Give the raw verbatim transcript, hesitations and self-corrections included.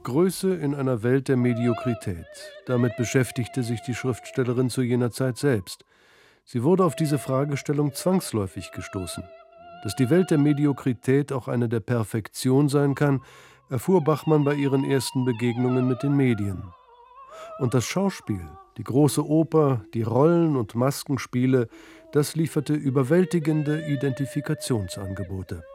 Größe in einer Welt der Mediokrität. Damit beschäftigte sich die Schriftstellerin zu jener Zeit selbst. Sie wurde auf diese Fragestellung zwangsläufig gestoßen. Dass die Welt der Mediokrität auch eine der Perfektion sein kann, erfuhr Bachmann bei ihren ersten Begegnungen mit den Medien. Und das Schauspiel, die große Oper, die Rollen- und Maskenspiele, das lieferte überwältigende Identifikationsangebote.